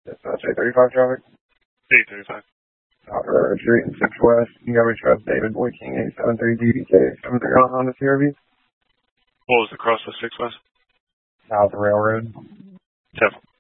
That's 835 traffic. 835. Railroad Street and 6 West. You got me trust David Boy King 873 DDK 73 on Honda CRV. What was the cross of 6 West? South Railroad. 7.